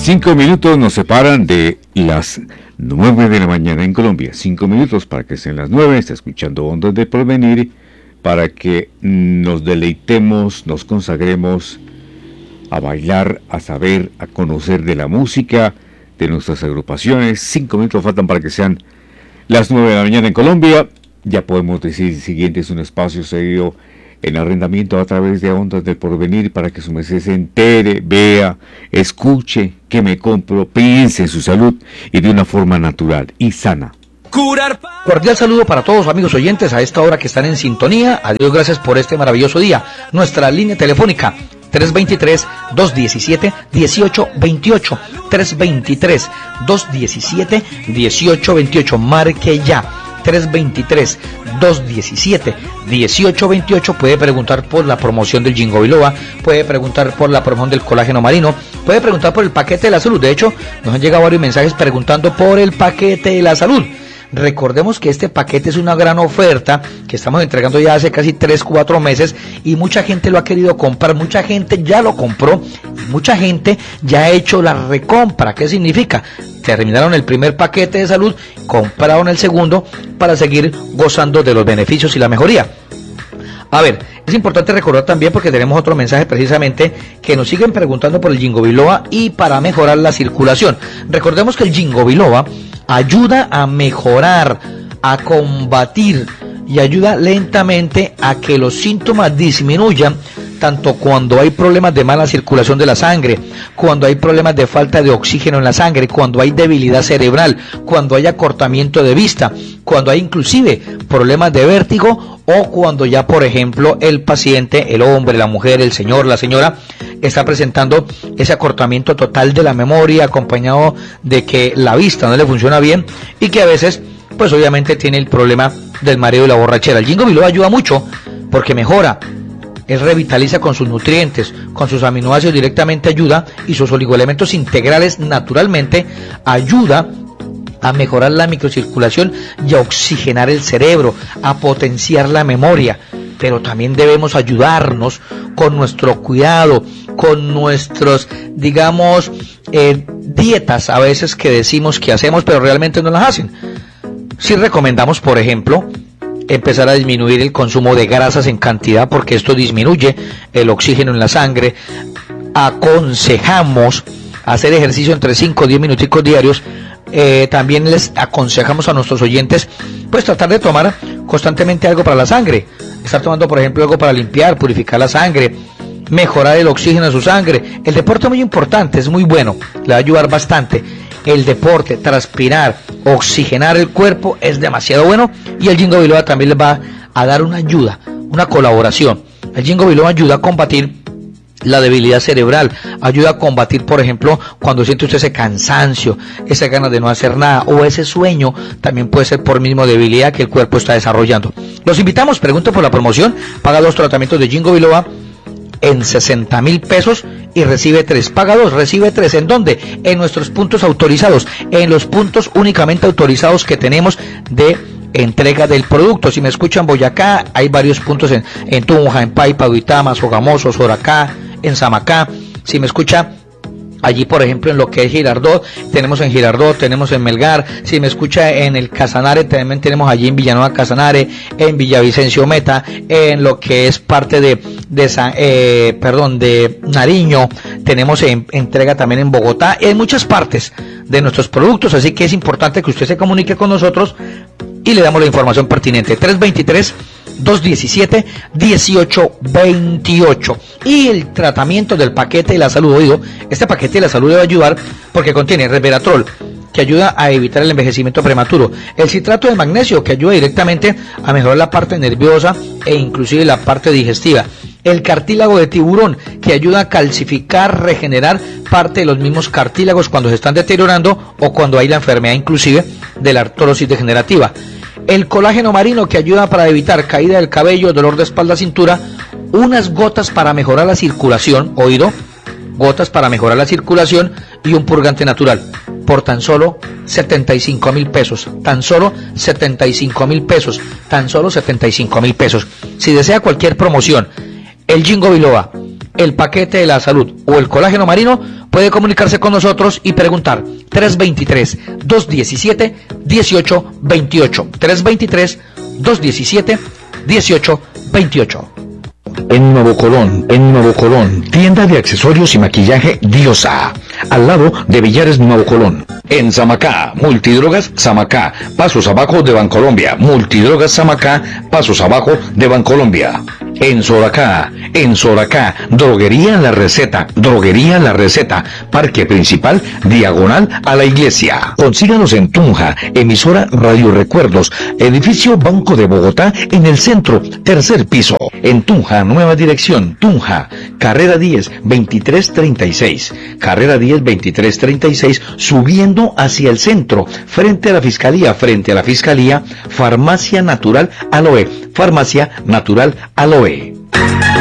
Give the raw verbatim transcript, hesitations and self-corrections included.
Cinco minutos nos separan de las nueve de la mañana en Colombia. Cinco minutos para que sean las nueve. Está escuchando Ondas del Porvenir para que nos deleitemos, nos consagremos a bailar, a saber, a conocer de la música, de nuestras agrupaciones. Cinco minutos faltan para que sean las nueve de la mañana en Colombia. Ya podemos decir, el siguiente es un espacio seguido en arrendamiento a través de Ondas del Porvenir para que su merced se entere, vea, escuche, que me compro, piense en su salud y de una forma natural y sana. Cordial saludo para todos amigos oyentes a esta hora que están en sintonía. Adiós, gracias por este maravilloso día. Nuestra línea telefónica tres dos tres, dos uno siete, uno ocho dos ocho, tres dos tres, dos uno siete, uno ocho dos ocho. Marque ya tres dos tres, dos uno siete, uno ocho dos ocho. Puede preguntar por la promoción del Ginkgo biloba, puede preguntar por la promoción del colágeno marino, puede preguntar por el paquete de la salud. De hecho, nos han llegado varios mensajes preguntando por el paquete de la salud. Recordemos que este paquete es una gran oferta que estamos entregando ya hace casi tres, cuatro meses y mucha gente lo ha querido comprar, mucha gente ya lo compró y mucha gente ya ha hecho la recompra. ¿Qué significa? Terminaron el primer paquete de salud, compraron el segundo para seguir gozando de los beneficios y la mejoría. A ver, es importante recordar también porque tenemos otro mensaje precisamente que nos siguen preguntando por el Ginkgo biloba y para mejorar la circulación. Recordemos que el Ginkgo biloba ayuda a mejorar, a combatir y ayuda lentamente a que los síntomas disminuyan, tanto cuando hay problemas de mala circulación de la sangre, cuando hay problemas de falta de oxígeno en la sangre, cuando hay debilidad cerebral, cuando hay acortamiento de vista, cuando hay inclusive problemas de vértigo o cuando ya, por ejemplo, el paciente, el hombre, la mujer, el señor, la señora, está presentando ese acortamiento total de la memoria, acompañado de que la vista no le funciona bien y que a veces, pues obviamente tiene el problema del mareo y la borrachera. El Ginkgo biloba ayuda mucho porque mejora, él revitaliza con sus nutrientes, con sus aminoácidos directamente ayuda y sus oligoelementos integrales naturalmente ayuda a mejorar la microcirculación y a oxigenar el cerebro, a potenciar la memoria. Pero también debemos ayudarnos con nuestro cuidado, con nuestros, digamos, eh, dietas a veces que decimos que hacemos, pero realmente no las hacen. Sí recomendamos, por ejemplo, empezar a disminuir el consumo de grasas en cantidad porque esto disminuye el oxígeno en la sangre. Aconsejamos hacer ejercicio entre cinco o diez minuticos diarios. Eh, también les aconsejamos a nuestros oyentes pues tratar de tomar constantemente algo para la sangre, estar tomando por ejemplo algo para limpiar, purificar la sangre, mejorar el oxígeno de su sangre. El deporte es muy importante, es muy bueno, le va a ayudar bastante. El deporte, transpirar, oxigenar el cuerpo es demasiado bueno y el Ginkgo biloba también les va a dar una ayuda, una colaboración. El Ginkgo biloba ayuda a combatir la debilidad cerebral, ayuda a combatir, por ejemplo, cuando siente usted ese cansancio, esa ganas de no hacer nada o ese sueño, también puede ser por mismo debilidad que el cuerpo está desarrollando. Los invitamos, pregunten por la promoción, paga dos tratamientos de Ginkgo biloba en sesenta mil pesos y recibe tres, paga dos, recibe tres. ¿En dónde? En nuestros puntos autorizados, en los puntos únicamente autorizados que tenemos de entrega del producto. Si me escuchan Boyacá, hay varios puntos en, en Tunja, en Paipa, Duitama, Sogamoso, Soracá, en Samacá. Si me escucha allí, por ejemplo, en lo que es Girardot, tenemos en Girardot, tenemos en Melgar. Si me escucha en el Casanare, también tenemos allí en Villanueva Casanare, en Villavicencio Meta, en lo que es parte de, de San, eh, perdón, de Nariño, tenemos en, entrega también en Bogotá, en muchas partes de nuestros productos, así que es importante que usted se comunique con nosotros y le damos la información pertinente. tres dos tres, dos uno siete, uno ocho dos ocho. Y el tratamiento del paquete de la salud, oído, este paquete de la salud le va a ayudar porque contiene resveratrol, que ayuda a evitar el envejecimiento prematuro, el citrato de magnesio, que ayuda directamente a mejorar la parte nerviosa e inclusive la parte digestiva, el cartílago de tiburón, que ayuda a calcificar, regenerar parte de los mismos cartílagos cuando se están deteriorando o cuando hay la enfermedad inclusive de la artrosis degenerativa, el colágeno marino, que ayuda para evitar caída del cabello, dolor de espalda, cintura, unas gotas para mejorar la circulación, oído, gotas para mejorar la circulación y un purgante natural, por tan solo setenta y cinco mil pesos, tan solo setenta y cinco mil pesos, tan solo setenta y cinco mil pesos. Si desea cualquier promoción, el Ginkgo biloba, el paquete de la salud o el colágeno marino, puede comunicarse con nosotros y preguntar. Tres dos tres, dos uno siete, uno ocho dos ocho. tres dos tres, dos uno siete, uno ocho dos ocho. En Nuevo Colón, en Nuevo Colón, tienda de accesorios y maquillaje Diosa, al lado de Villares Nuevo Colón. En Samacá, Multidrogas Samacá, pasos abajo de Bancolombia. Multidrogas Samacá, pasos abajo de Bancolombia. En Soracá, en Soracá, Droguería La Receta, Droguería La Receta, Parque Principal, diagonal a la iglesia. Consíganos en Tunja, emisora Radio Recuerdos, edificio Banco de Bogotá, en el centro, tercer piso. En Tunja, nueva dirección, Tunja, carrera diez, veintitrés treinta y seis. Carrera diez, veintitrés treinta y seis, subiendo hacia el centro, frente a la Fiscalía, frente a la Fiscalía, Farmacia Natural Aloe, Farmacia Natural Aloe.